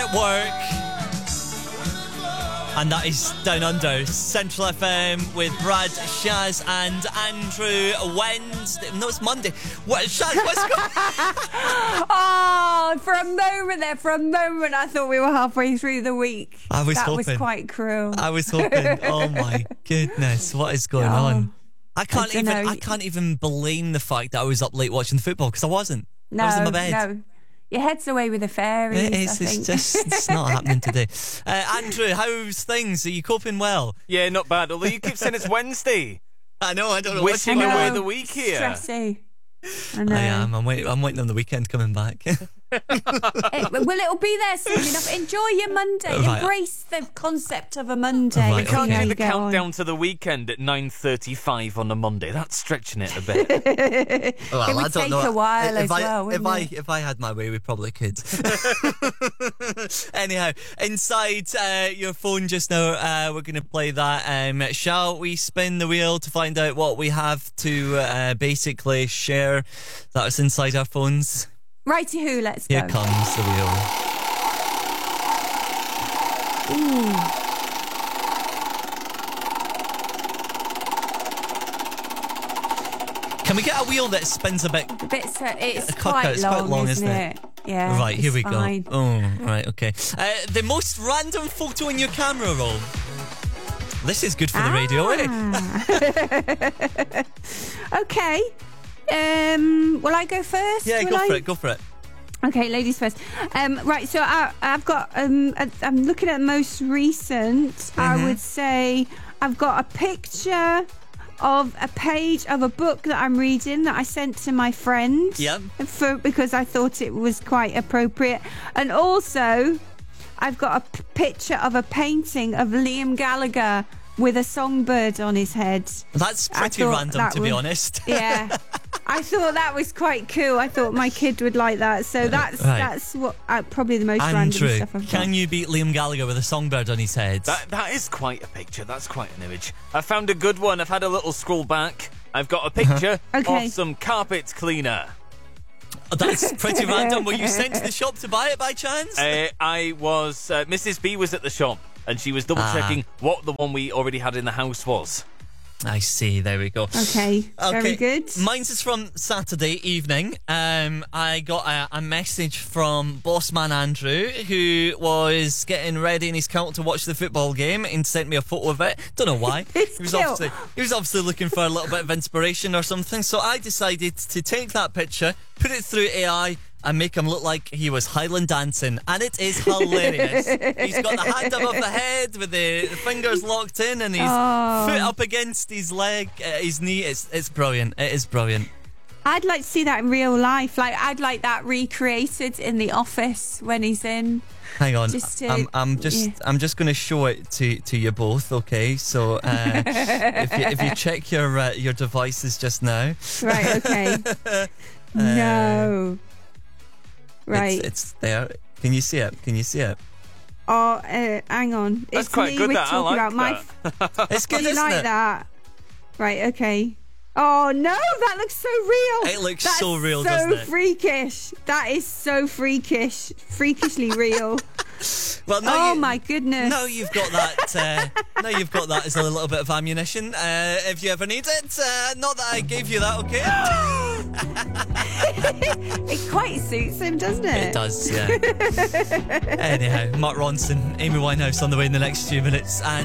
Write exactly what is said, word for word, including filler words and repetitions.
Network. And that is Down Under, Central F M with Brad, Shaz and Andrew. Wednesday, no, it's Monday. What, Shaz, what's going on? Oh, for a moment there, for a moment I thought we were halfway through the week. I was that hoping. That was quite cruel. I was hoping. Oh my goodness, what is going oh, on? I can't I even know. I can't even blame the fact that I was up late watching the football, because I wasn't. No, I was in my bed. no. Your head's away with the fairies. It is. I It's think. just it's not happening today. Uh, Andrew, how's things? Are you coping well? Yeah, not bad. Although you keep saying it's Wednesday. I know. I don't know. Wishing what's going away on. the week here. Stressy. I know. I am. I'm waiting. I'm waiting on the weekend coming back. It, well, it'll be there soon enough. Enjoy your Monday. Right. Embrace the concept of a Monday. Right, We okay. can't See how do you the get on. countdown to the weekend at nine thirty-five on a Monday. That's stretching it a bit. Well, It would I don't take know. a while if as I, well, If wouldn't I it? if I had my way, we probably could. Anyhow, inside uh, your phone just now, uh, we're going to play that. Um, shall we spin the wheel to find out what we have to uh, basically share that's inside our phones? Righty-hoo, let's Here go. comes the wheel. Ooh. Can we get a wheel that spins a bit? The bits are, it's Cut- quite it's long, quite long, isn't isn't it? Yeah. Right, here it's we fine. go. Oh, right, okay. Uh, the most random photo in your camera roll. This is good for the radio, eh? Ah. Okay. Um, will I go first? Yeah, Will go I? for it, go for it. Okay, ladies first. Um, right, so I, I've got. Um, I- I'm looking at the most recent. Mm-hmm. I would say I've got a picture of a page of a book that I'm reading that I sent to my friend. Yep. For because I thought it was quite appropriate, and also I've got a p- picture of a painting of Liam Gallagher with a songbird on his head. That's I pretty thought random, that to be was- honest. Yeah, I thought that was quite cool. I thought my kid would like that. So that's Right. that's what uh, probably the most random Andrew, stuff I've got. can you beat Liam Gallagher with a songbird on his head? That That is quite a picture. That's quite an image. I found a good one. I've had a little scroll back. I've got a picture Okay. of some carpet cleaner. That's pretty random. Were you sent to the shop to buy it by chance? Uh, I was... Uh, Missus B was at the shop, and she was double-checking Ah. what the one we already had in the house was. I see. There we go. Okay, very good. Mine's is from Saturday evening. Um, I got a, a message from Bossman Andrew, who was getting ready in his coat to watch the football game, and sent me a photo of it. Don't know why. It's he was cute. obviously he was obviously looking for a little bit of inspiration or something. So I decided to take that picture, put it through A I, and make him look like he was Highland dancing, and it is hilarious. He's got the hand above the head with the, the fingers locked in, and his Oh. foot up against his leg, uh, his knee. It's it's brilliant. It is brilliant. I'd like to see that in real life. Like I'd like that recreated in the office when he's in. Hang on, Just to- I'm I'm just yeah. I'm just going to show it to, to you both. Okay, so uh, if you if you check your uh, your devices just now, Right. Okay. No. Right. it's, it's there. Can you see it? Can you see it? Oh, uh, hang on. That's it's quite me good, we're that. I talking like about. My that. It's good, Do you isn't like it? that? Right, okay. Oh no, that looks so real. It looks That's so real, so doesn't it? freakish. That is so freakish, freakishly real. Well, now Oh you, my goodness. Now you've got that. Uh, now you've got that as a little bit of ammunition. Uh, if you ever need it, uh, not that I gave you that. Okay. It quite suits him, doesn't it? It does, yeah. Anyhow, Mark Ronson, Amy Winehouse on the way in the next few minutes, and